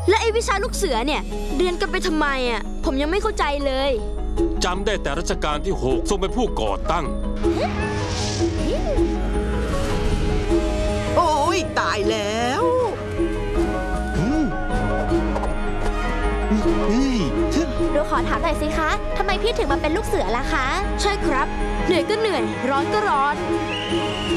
และไอ้วิชาลูกเสือเนี่ยเรียนกันไปทำไมอ่ะผมยังไม่เข้าใจเลยจำได้แต่รัชกาลที่ 6ทรงเป็นผู้ก่อตั้งโอ้ยตายแล้วหนูขอถามหน่อยสิคะทำไมพี่ถึงมาเป็นลูกเสือล่ะคะใช่ครับเหนื่อยก็เหนื่อยร้อนก็ร้อน